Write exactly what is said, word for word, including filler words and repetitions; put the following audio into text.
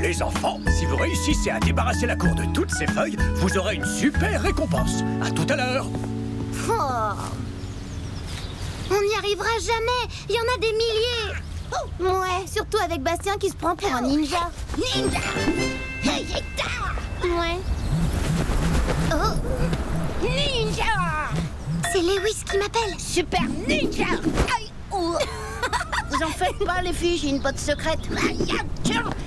Les enfants, si vous réussissez à débarrasser la cour de toutes ces feuilles, vous aurez une super récompense. À tout à l'heure. Oh. On n'y arrivera jamais. Il y en a des milliers. Oh. Ouais, surtout avec Bastien qui se prend pour un ninja. Ninja. Ouais. Oh. Ninja. C'est Lewis qui m'appelle. Super ninja. Aïe. Oh. Vous en faites pas, les filles, j'ai une pote secrète. Aïe, tiens.